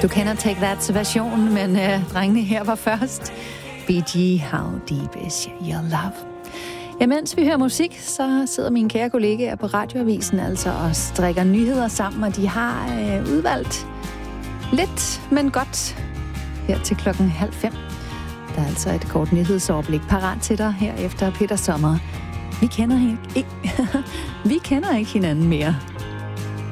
Du kender Take That's version, men drengene her var først. BG, How Deep Is Your Love? Ja, mens vi hører musik, så sidder mine kære kollegaer på Radioavisen altså og strikker nyheder sammen, og de har udvalgt lidt, men godt her til 4:30. Der er altså et kort nyhedsoverblik parat til dig her efter Peter Sommer. Vi kender ikke hinanden mere.